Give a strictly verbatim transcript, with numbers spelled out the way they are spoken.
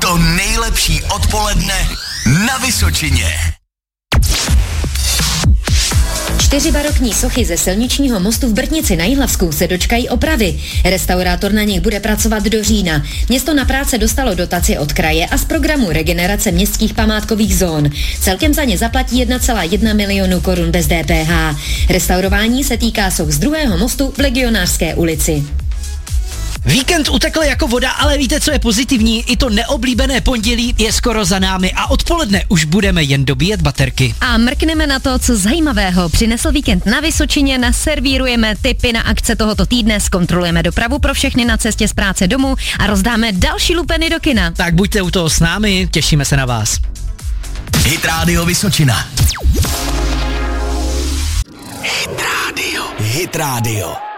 To nejlepší odpoledne na Vysočině. Čtyři barokní sochy ze silničního mostu v Brtnici na Jihlavsku se dočkají opravy. Restaurátor na nich bude pracovat do října. Město na práce dostalo dotaci od kraje a z programu regenerace městských památkových zón. Celkem za ně zaplatí jedna celá jedna milionu korun bez D P H. Restaurování se týká soch z druhého mostu v Legionářské ulici. Víkend utekl jako voda, ale víte, co je pozitivní? I to neoblíbené pondělí je skoro za námi a odpoledne už budeme jen dobíjet baterky. A mrkneme na to, co zajímavého přinesl víkend na Vysočině, naservírujeme tipy na akce tohoto týdne, zkontrolujeme dopravu pro všechny na cestě z práce domů a rozdáme další lupeny do kina. Tak buďte u toho s námi, těšíme se na vás. Hit Radio Vysočina. Hit Radio. Hit Radio.